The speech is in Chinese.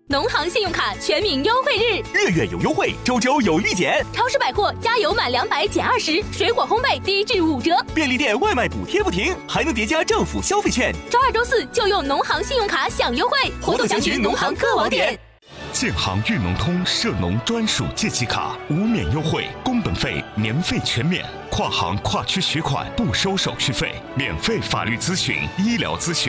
农行信用卡全民优惠日， 月有优惠，周有立减。 超市百货加油满200减20，水果烘焙低至5折。 便利店外卖补贴不停，还能叠加政府消费券。 周2、周4就用农行信用卡享优惠，活动详询农行各网点。 建行裕农通涉农专属借记卡无免优惠，工本费年费全免，跨行跨区取款不收手续费，免费法律咨询、医疗咨询。